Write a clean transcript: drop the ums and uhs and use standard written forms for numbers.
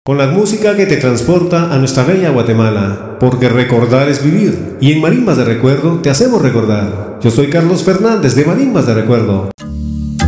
con la música que te transporta a nuestra bella Guatemala, porque recordar es vivir, y en Marimbas de Recuerdo te hacemos recordar. Yo soy Carlos Fernández de Marimbas de Recuerdo.